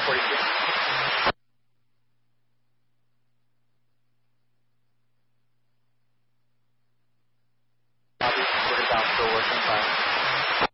342. Copy. Put it down. Still working fine.